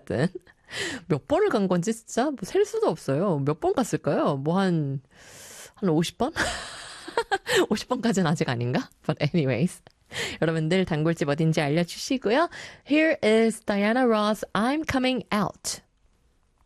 어쨌든. 몇 번을 간 건지 진짜 뭐 셀 수도 없어요. 몇 번 갔을까요? 뭐 한 50번? 50번까지는 아직 아닌가? But anyways. 여러분들 단골집 어딘지 알려주시고요. Here is Diana Ross, I'm coming out.